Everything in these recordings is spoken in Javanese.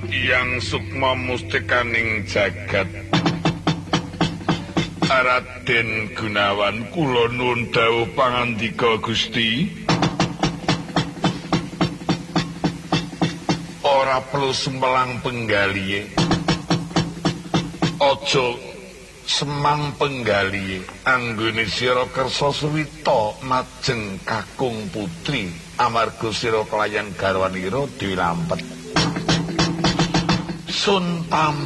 yang sukma mustikaning jagat Raden Gunawan kula nuwun dawuh pangandika Gusti. Ora perlu sembelang penggalihe. Aja semang penggalihe anggone sira kersa suwita majeng kakung putri amarga sira kelayan garwanira Dewi Lampet. Sun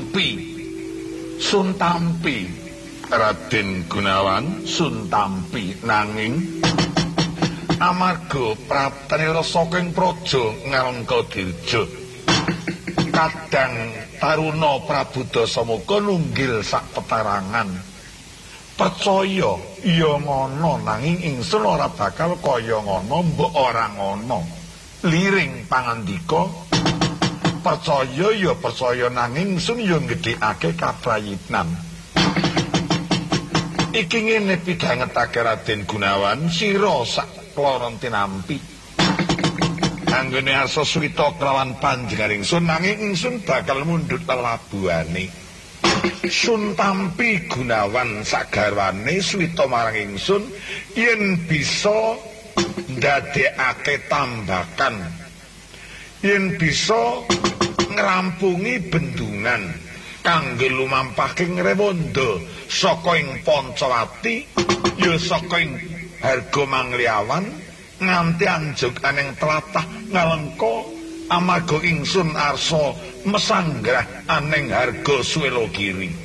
tampi Raden Gunawan sun tampi nanging amarga praptanira saking praja Ngalengkadirja kadang taruna Prabu Dasamuka nunggil sak petarangan. Percaya ya ngono nanging ingsun ora bakal kaya ngono mbok ora ngono. Liring pangandika percaya ya percaya nanging ingsun ya gedhekake kaprayinan. Iki ngene pidhangetake Raden Gunawan sira sak kloron tinampi. Anggone asa swita kelawan panjenengan ingsun nanging ingsun bakal mundhut lelabuhane. Sun tampi Gunawan sagarwane swita marang ingsun yen bisa ndadekake tambakan. Yen bisa ngrampungi bendungan kangge lumampahke Ngrewanda saka ing Pancawati ya saka ing Hargamangliawan nganti anjukaning tlatah Ngalengka amarga ingsun arsa mesanggrah aning Hargaswelagiri.